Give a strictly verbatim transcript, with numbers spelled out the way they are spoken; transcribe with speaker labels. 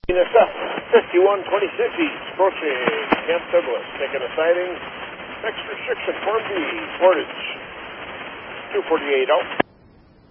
Speaker 1: fifty-one twenty-six East, approaching Camp Douglas, taking a siding. Next restriction, Form B, Portage, two forty-eight out.